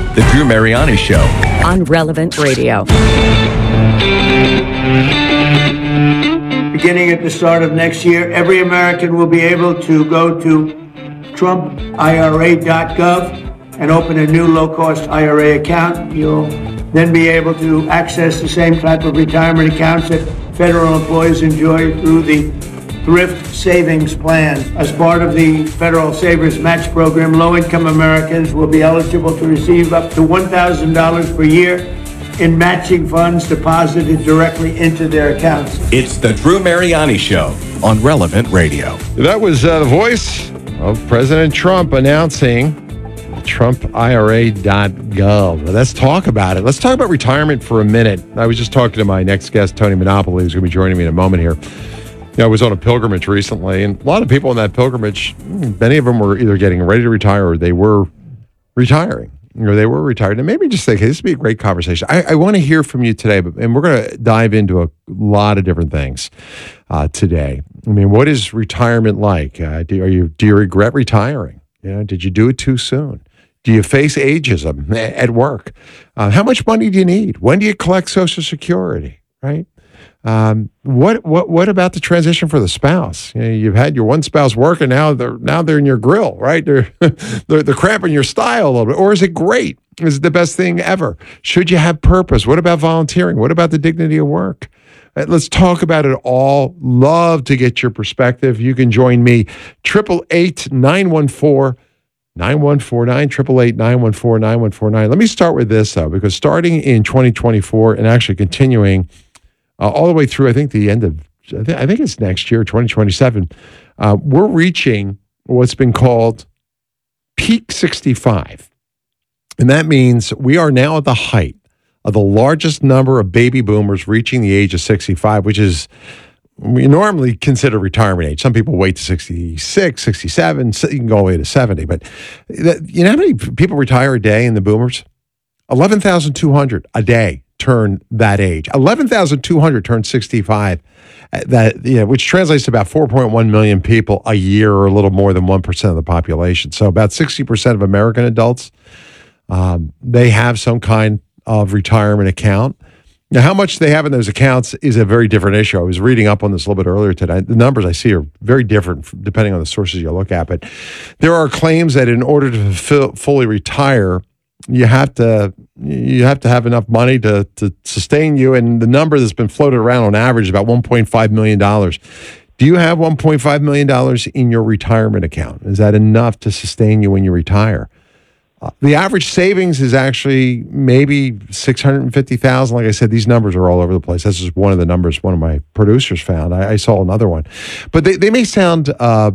The Drew Mariani Show on Relevant Radio. Beginning at the start of next year, every American will be able to go to TrumpIRA.gov and open a new low-cost IRA account. You'll then be able to access the same type of retirement accounts that federal employees enjoy through the Thrift Savings Plan. As part of the Federal Savers Match Program, low-income Americans will be eligible to receive up to $1,000 per year in matching funds deposited directly into their accounts. It's the Drew Mariani Show on Relevant Radio. That was the voice of President Trump announcing TrumpIRA.gov. Let's talk about it. Let's talk about retirement for a minute. I was just talking to my next guest, Tony Monopoly, who's going to be joining me in a moment here. I was on a pilgrimage recently, and a lot of people on that pilgrimage, many of them were either getting ready to retire or they were retiring. Or they were retired. And maybe just think, hey, this would be a great conversation. I want to hear from you today, and we're going to dive into a lot of different things today. I mean, what is retirement like? Do you regret retiring? Did you do it too soon? Do you face ageism at work? How much money do you need? When do you collect Social Security? Right? What about the transition for the spouse? You've had your one spouse work, and now they're in your grill, right? They're cramping your style a little bit. Or is it great? Is it the best thing ever? Should you have purpose? What about volunteering? What about the dignity of work? Let's talk about it all. Love to get your perspective. You can join me, 888-914-9149, 888-914-9149. Let me start with this, though, because starting in 2024 and actually continuing all the way through, I think the end of, I think it's next year, 2027, we're reaching what's been called peak 65. And that means we are now at the height of the largest number of baby boomers reaching the age of 65, which is, we normally consider retirement age. Some people wait to 66, 67, you can go all the way to 70. But you know how many people retire a day in the boomers? 11,200 a day turn that age. 11,200 turn 65, which translates to about 4.1 million people a year, or a little more than 1% of the population. So about 60% of American adults, they have some kind of retirement account. Now, how much they have in those accounts is a very different issue. I was reading up on this a little bit earlier today. The numbers I see are very different depending on the sources you look at. But there are claims that in order to fully retire, you have to have enough money to sustain you. And the number that's been floated around on average is about $1.5 million. Do you have $1.5 million in your retirement account? Is that enough to sustain you when you retire? The average savings is actually maybe $650,000. Like I said, these numbers are all over the place. This is one of the numbers one of my producers found. I saw another one, but they may sound like a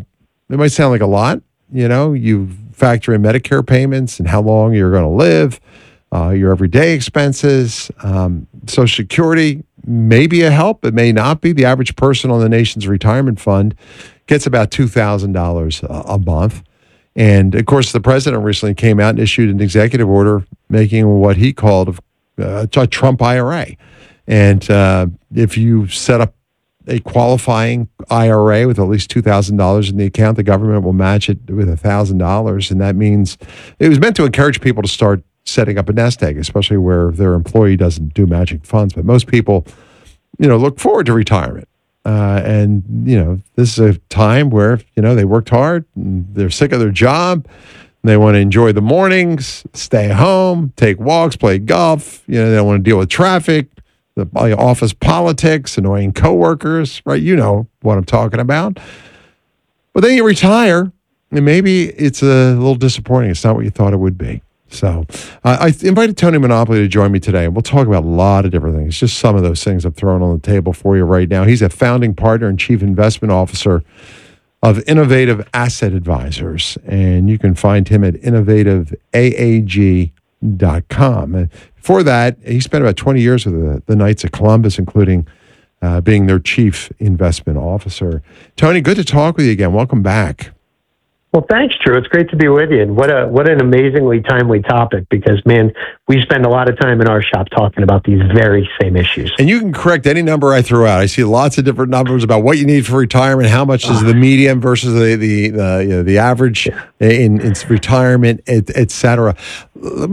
lot. You factor in Medicare payments and how long you're going to live, your everyday expenses, Social Security may be a help. It may not be. The average person on the nation's retirement fund gets about $2,000 a month. And, of course, the president recently came out and issued an executive order making what he called a Trump IRA. And if you set up a qualifying IRA with at least $2,000 in the account, the government will match it with $1,000. And that means it was meant to encourage people to start setting up a nest egg, especially where their employee doesn't do matching funds. But most people, look forward to retirement. And this is a time where, they worked hard, and they're sick of their job. They want to enjoy the mornings, stay home, take walks, play golf. They don't want to deal with traffic, the office politics, annoying coworkers, right? You know what I'm talking about. But then you retire, and maybe it's a little disappointing. It's not what you thought it would be. So I invited Tony Monopoly to join me today, and we'll talk about a lot of different things. Just some of those things I'm throwing on the table for you right now. He's a founding partner and chief investment officer of Innovative Asset Advisors, and you can find him at innovativeaag.com. And before that, he spent about 20 years with the Knights of Columbus, including being their chief investment officer. Tony, good to talk with you again. Welcome back. Well, thanks, Drew. It's great to be with you. And what an amazingly timely topic, because, man, we spend a lot of time in our shop talking about these very same issues. And you can correct any number I throw out. I see lots of different numbers about what you need for retirement, how much is the median versus the average in retirement, et cetera.